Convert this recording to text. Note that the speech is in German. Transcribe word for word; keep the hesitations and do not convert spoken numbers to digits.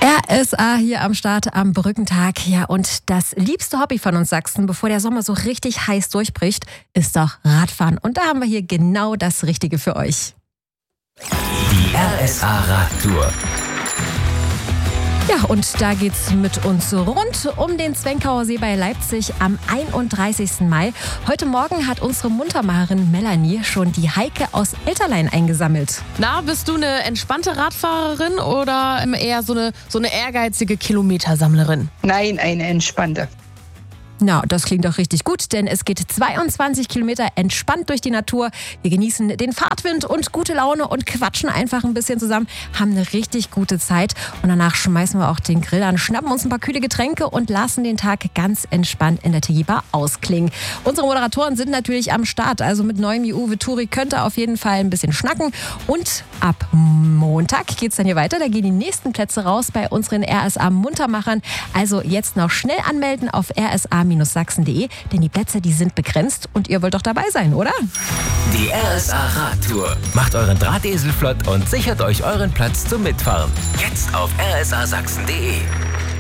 R S A hier am Start am Brückentag. Ja, und das liebste Hobby von uns Sachsen, bevor der Sommer so richtig heiß durchbricht, ist doch Radfahren. Und da haben wir hier genau das Richtige für euch. Die R S A Radtour. Ja, und da geht's mit uns rund um den Zwenkauer See bei Leipzig am einunddreißigsten Mai. Heute Morgen hat unsere Muntermacherin Melanie schon die Heike aus Elterlein eingesammelt. Na, bist du eine entspannte Radfahrerin oder eher so eine, so eine ehrgeizige Kilometersammlerin? Nein, eine entspannte. Na, das klingt doch richtig gut, denn es geht zweiundzwanzig Kilometer entspannt durch die Natur. Wir genießen den Fahrtwind und gute Laune und quatschen einfach ein bisschen zusammen, haben eine richtig gute Zeit. Und danach schmeißen wir auch den Grill an, schnappen uns ein paar kühle Getränke und lassen den Tag ganz entspannt in der Tigi Bar ausklingen. Unsere Moderatoren sind natürlich am Start, also mit Noemi, Uwe, Turi könnt ihr auf jeden Fall ein bisschen schnacken. Und ab Montag geht's dann hier weiter, da gehen die nächsten Plätze raus bei unseren R S A-Muntermachern. Also jetzt noch schnell anmelden auf r s a sachsen punkt de, denn die Plätze, die sind begrenzt und ihr wollt doch dabei sein, oder? Die R S A Radtour. Macht euren Drahtesel flott und sichert euch euren Platz zum Mitfahren. Jetzt auf r s a sachsen punkt de.